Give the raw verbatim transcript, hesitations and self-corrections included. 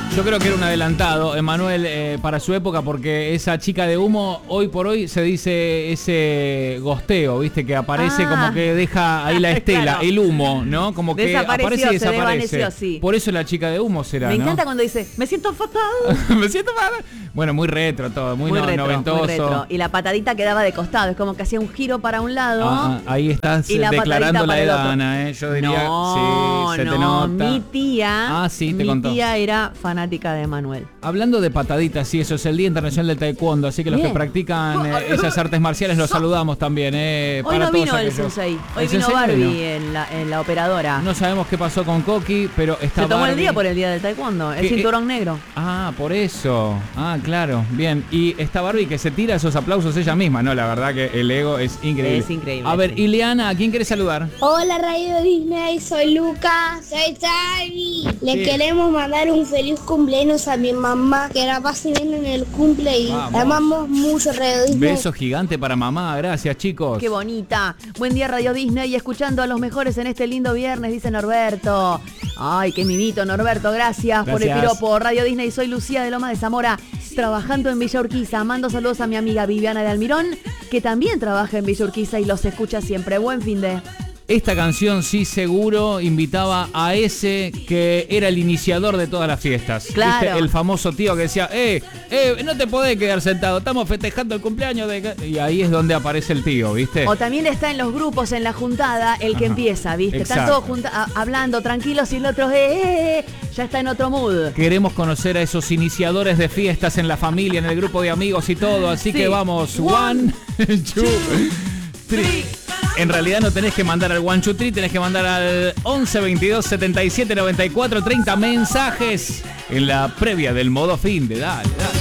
Yo creo que era un adelantado, Emanuel, eh, para su época, porque esa chica de humo, hoy por hoy se dice ese gosteo, ¿viste? Que aparece ah. como que deja ahí la estela, claro. el humo, ¿no? Como que aparece y desaparece. Sí. Por eso la chica de humo será, Me ¿no? encanta cuando dice, me siento fatal. me siento fatal. Bueno, muy retro todo, muy, muy no, retro, noventoso. Muy retro. Y la patadita quedaba de costado, es como que hacía un giro para un lado. Ah, ahí estás la declarando la edad, Ana, ¿eh? Yo diría, no, sí, se no, te nota. Mi tía, ah, sí, te mi contó. tía era fanática de Emanuel. Hablando de pataditas, sí, eso es el Día Internacional del Taekwondo, así que los Bien. que practican eh, esas artes marciales los saludamos también. Eh, Hoy para no todos vino aquellos. el sensei, hoy ¿El vino sensei Barbie vino? En, la, en la operadora. No sabemos qué pasó con Coqui, pero está Se tomó Barbie. el día por el Día del Taekwondo, el ¿Qué, cinturón eh? negro. Ah, por eso. Ah, claro, bien. Y está Barbie que se tira esos aplausos ella misma, ¿no? La verdad que el ego es increíble. Es increíble. A ver, sí. Ileana, ¿a quién querés saludar? Hola Radio Disney, soy Lucas, soy Xavi. Le sí. queremos mandar un feliz cumpleaños a mi mamá, que la pase bien en el cumple y Vamos. la amamos mucho Radio Disney. Beso gigante para mamá, gracias chicos. Qué bonita. Buen día Radio Disney y escuchando a los mejores en este lindo viernes, dice Norberto. Ay, qué mimito Norberto, gracias, gracias por el piropo. Radio Disney, soy Lucía de Loma de Zamora, trabajando en Villa Urquiza. Mando saludos a mi amiga Viviana de Almirón, que también trabaja en Villa Urquiza y los escucha siempre. Buen fin de... Esta canción sí seguro invitaba a ese que era el iniciador de todas las fiestas. Claro. ¿Viste? El famoso tío que decía, eh, eh, no te podés quedar sentado, estamos festejando el cumpleaños de... Y ahí es donde aparece el tío, ¿viste? O también está en los grupos, en la juntada, el que Ajá. empieza, ¿viste? Exacto. Están todos junta- a- hablando tranquilos y el otro, eh, eh, eh, ya está en otro mood. Queremos conocer a esos iniciadores de fiestas en la familia, en el grupo de amigos y todo, así sí. que vamos, one, one two, three. En realidad no tenés que mandar al one two three, tenés que mandar al once veintidós setenta y siete noventa y cuatro treinta mensajes en la previa del modo fin de dale, dale.